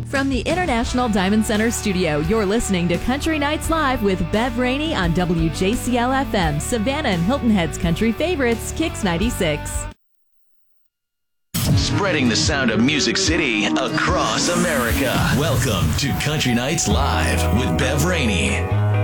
From the International Diamond Center studio, you're listening to Country Nights Live with Bev Rainey on WJCL-FM, Savannah and Hilton Head's country favorites, Kix 96. Spreading the sound of Music City across America. Welcome to Country Nights Live with Bev Rainey.